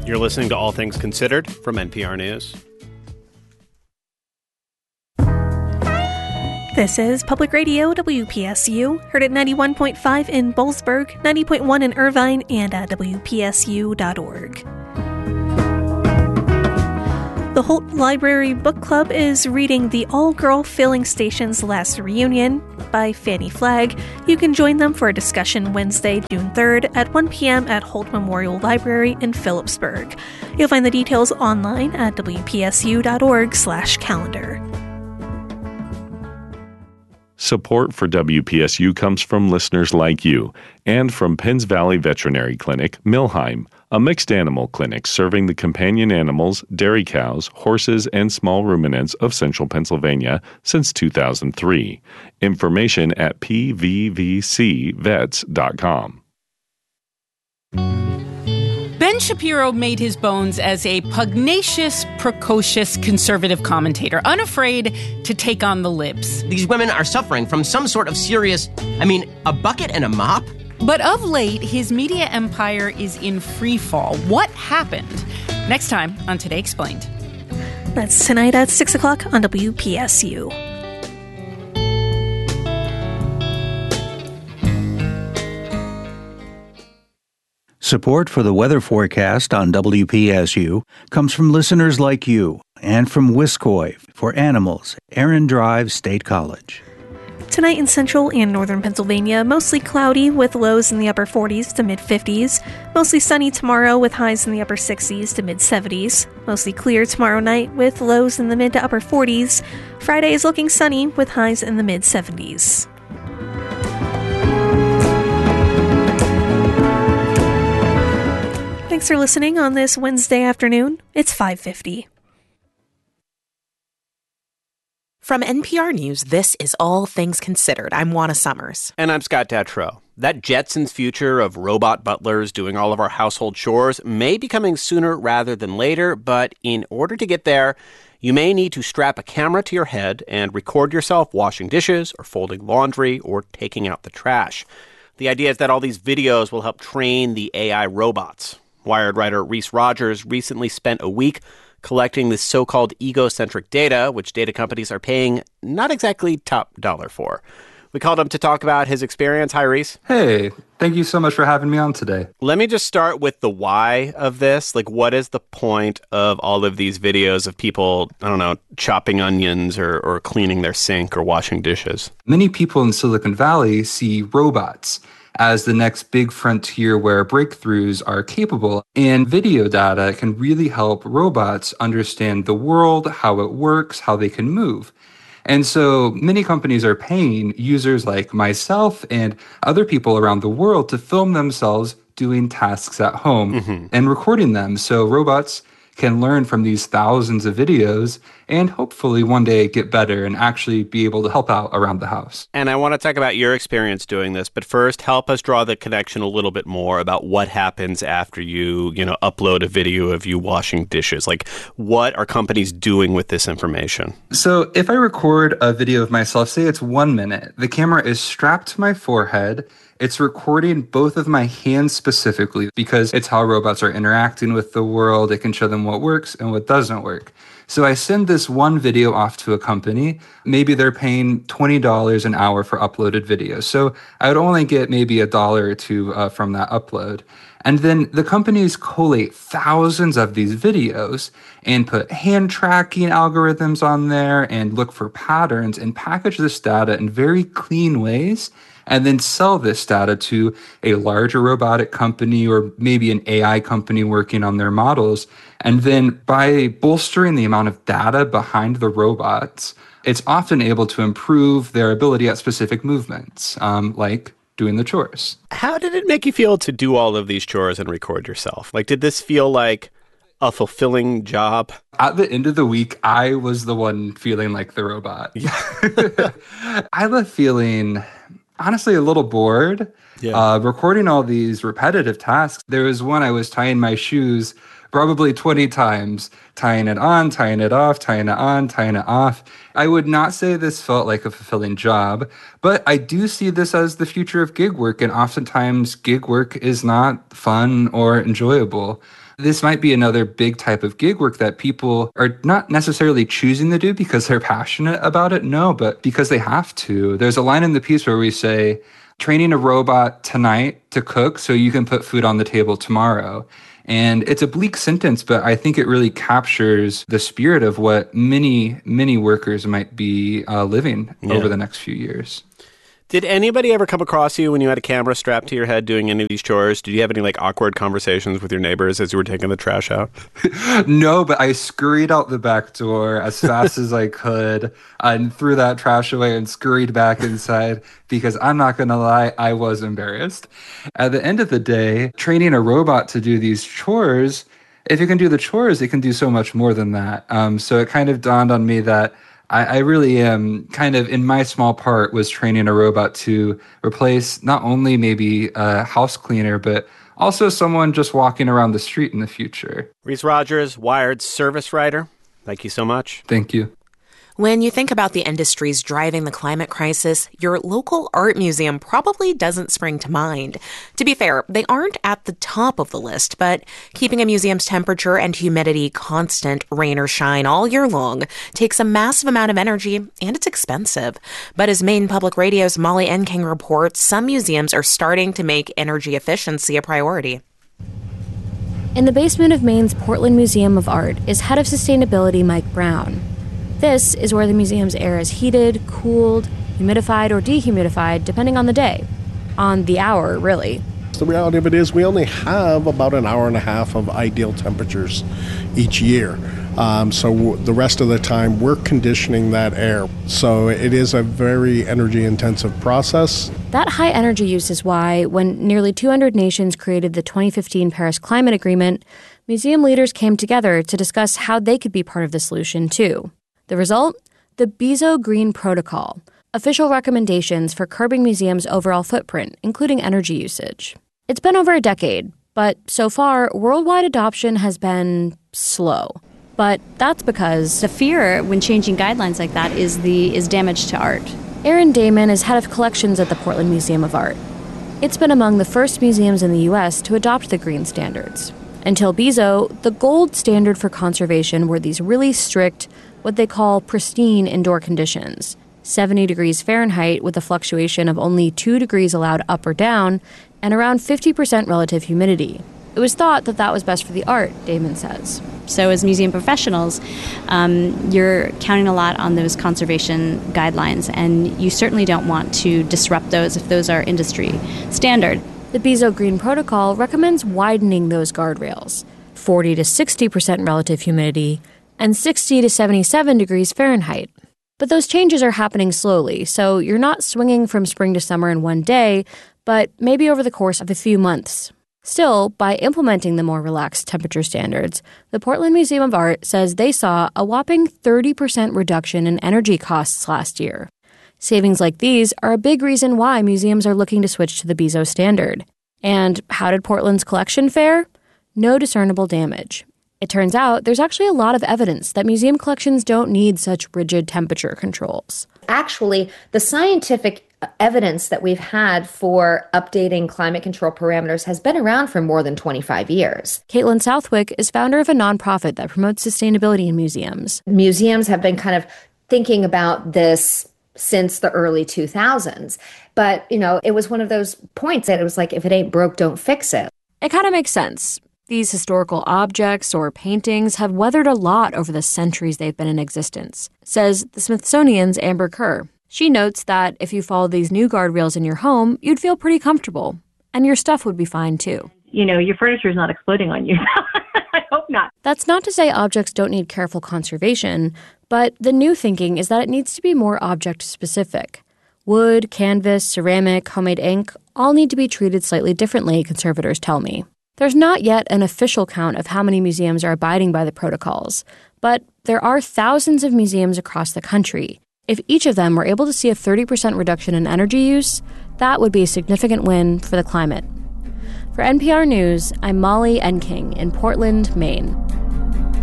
You're listening to All Things Considered from NPR News. This is Public Radio WPSU, heard at 91.5 in Boalsburg, 90.1 in Irvine, and at WPSU.org. The Holt Library Book Club is reading The All-Girl Filling Station's Last Reunion by Fannie Flagg. You can join them for a discussion Wednesday, June 3rd at 1 p.m. at Holt Memorial Library in Phillipsburg. You'll find the details online at wpsu.org/calendar. Support for WPSU comes from listeners like you and from Penns Valley Veterinary Clinic, Millheim, a mixed animal clinic serving the companion animals, dairy cows, horses, and small ruminants of central Pennsylvania since 2003. Information at pvvcvets.com. Ben Shapiro made his bones as a pugnacious, precocious conservative commentator, unafraid to take on the libs. These women are suffering from some sort of serious, a bucket and a mop? But of late, his media empire is in free fall. What happened? Next time on Today Explained. That's tonight at 6 o'clock on WPSU. Support for the weather forecast on WPSU comes from listeners like you and from Wiscoy for Animals, Aaron Drive State College. Tonight in central and northern Pennsylvania, mostly cloudy with lows in the upper 40s to mid-50s. Mostly sunny tomorrow with highs in the upper 60s to mid-70s. Mostly clear tomorrow night with lows in the mid to upper 40s. Friday is looking sunny with highs in the mid-70s. Thanks for listening on this Wednesday afternoon. It's 5:50. From NPR News, this is All Things Considered. I'm Juana Summers. And I'm Scott Detrow. That Jetsons future of robot butlers doing all of our household chores may be coming sooner rather than later, but in order to get there, you may need to strap a camera to your head and record yourself washing dishes or folding laundry or taking out the trash. The idea is that all these videos will help train the AI robots. Wired writer Reese Rogers recently spent a week collecting this so-called egocentric data, which data companies are paying not exactly top dollar for. We called him to talk about his experience. Hi, Reese. Hey, thank you so much for having me on today. Let me just start with the why of this. Like, what is the point of all of these videos of people, chopping onions or cleaning their sink or washing dishes? Many people in Silicon Valley see robots as the next big frontier where breakthroughs are capable. And video data can really help robots understand the world, how it works, how they can move. And so many companies are paying users like myself and other people around the world to film themselves doing tasks at home and recording them so robots can learn from these thousands of videos and hopefully one day get better and actually be able to help out around the house. And I want to talk about your experience doing this, but first help us draw the connection a little bit more about what happens after you upload a video of you washing dishes. Like, what are companies doing with this information? So if I record a video of myself, say it's 1 minute, the camera is strapped to my forehead. It's recording both of my hands specifically because it's how robots are interacting with the world. It can show them what works and what doesn't work. So I send this one video off to a company. Maybe they're paying $20 an hour for uploaded videos. So I would only get maybe $1 or $2 from that upload. And then the companies collate thousands of these videos and put hand tracking algorithms on there and look for patterns and package this data in very clean ways and then sell this data to a larger robotic company or maybe an AI company working on their models. And then by bolstering the amount of data behind the robots, it's often able to improve their ability at specific movements, like doing the chores. How did it make you feel to do all of these chores and record yourself? Like, did this feel like a fulfilling job? At the end of the week, I was the one feeling like the robot. I left feeling honestly a little bored. Recording all these repetitive tasks. There was one I was tying my shoes probably 20 times, tying it on, tying it off, tying it on, tying it off. I would not say this felt like a fulfilling job, but I do see this as the future of gig work, and oftentimes gig work is not fun or enjoyable. This might be another big type of gig work that people are not necessarily choosing to do because they're passionate about it. No, but because they have to. There's a line in the piece where we say, training a robot tonight to cook so you can put food on the table tomorrow. And it's a bleak sentence, but I think it really captures the spirit of what many, many workers might be living over the next few years. Did anybody ever come across you when you had a camera strapped to your head doing any of these chores? Did you have any awkward conversations with your neighbors as you were taking the trash out? No, but I scurried out the back door as fast as I could and threw that trash away and scurried back inside because I'm not going to lie, I was embarrassed. At the end of the day, training a robot to do these chores, if it can do the chores, it can do so much more than that. So it kind of dawned on me that I really am kind of, in my small part, was training a robot to replace not only maybe a house cleaner, but also someone just walking around the street in the future. Reese Rogers, Wired service writer, thank you so much. Thank you. When you think about the industries driving the climate crisis, your local art museum probably doesn't spring to mind. To be fair, they aren't at the top of the list, but keeping a museum's temperature and humidity constant, rain or shine, all year long takes a massive amount of energy, and it's expensive. But as Maine Public Radio's Molly Enking reports, some museums are starting to make energy efficiency a priority. In the basement of Maine's Portland Museum of Art is head of sustainability Mike Brown. This is where the museum's air is heated, cooled, humidified, or dehumidified, depending on the day. On the hour, really. The reality of it is we only have about an hour and a half of ideal temperatures each year. So the rest of the time, we're conditioning that air. So it is a very energy-intensive process. That high energy use is why, when nearly 200 nations created the 2015 Paris Climate Agreement, museum leaders came together to discuss how they could be part of the solution, too. The result? The BIZO Green Protocol, official recommendations for curbing museums' overall footprint, including energy usage. It's been over a decade, but so far, worldwide adoption has been slow. But that's because the fear when changing guidelines like that is damage to art. Erin Damon is head of collections at the Portland Museum of Art. It's been among the first museums in the U.S. to adopt the green standards. Until BIZO, the gold standard for conservation were these really strict, what they call pristine indoor conditions, 70 degrees Fahrenheit with a fluctuation of only 2 degrees allowed up or down, and around 50% relative humidity. It was thought that that was best for the art, Damon says. So as museum professionals, you're counting a lot on those conservation guidelines, and you certainly don't want to disrupt those if those are industry standard. The BIZO Green Protocol recommends widening those guardrails, 40 to 60% relative humidity, and 60 to 77 degrees Fahrenheit. But those changes are happening slowly, so you're not swinging from spring to summer in one day, but maybe over the course of a few months. Still, by implementing the more relaxed temperature standards, the Portland Museum of Art says they saw a whopping 30% reduction in energy costs last year. Savings like these are a big reason why museums are looking to switch to the BIZO standard. And how did Portland's collection fare? No discernible damage. It turns out there's actually a lot of evidence that museum collections don't need such rigid temperature controls. Actually, the scientific evidence that we've had for updating climate control parameters has been around for more than 25 years. Caitlin Southwick is founder of a nonprofit that promotes sustainability in museums. Museums have been kind of thinking about this since the early 2000s. But, it was one of those points that it was like, if it ain't broke, don't fix it. It kind of makes sense. These historical objects or paintings have weathered a lot over the centuries they've been in existence, says the Smithsonian's Amber Kerr. She notes that if you follow these new guardrails in your home, you'd feel pretty comfortable, and your stuff would be fine too. Your furniture is not exploding on you. I hope not. That's not to say objects don't need careful conservation, but the new thinking is that it needs to be more object-specific. Wood, canvas, ceramic, homemade ink all need to be treated slightly differently, conservators tell me. There's not yet an official count of how many museums are abiding by the protocols, but there are thousands of museums across the country. If each of them were able to see a 30% reduction in energy use, that would be a significant win for the climate. For NPR News, I'm Molly Enking in Portland, Maine.